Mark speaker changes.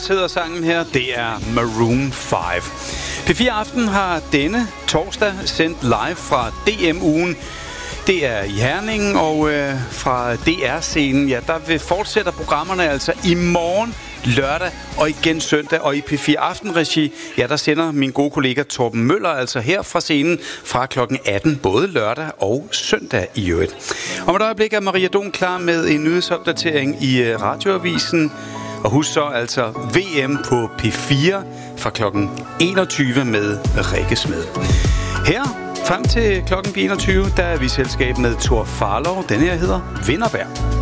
Speaker 1: hedder sangen her. Det er Maroon 5. P4 Aften har denne torsdag sendt live fra DM-ugen. Det er i Herning, og fra DR-scenen, ja, der fortsætter programmerne altså i morgen, lørdag og igen søndag. Og i P4 Aften-regi, ja, der sender min gode kollega Torben Møller altså her fra scenen fra klokken 18, både lørdag og søndag i øvrigt. Om et øjeblik er Maria Don klar med en nyhedsopdatering i radioavisen. Og husk så altså VM på P4 fra klokken 21 med Rikke Smed. Her frem til klokken 21, der er vi i selskab med Thor Farlov. Den her hedder Vintervejr.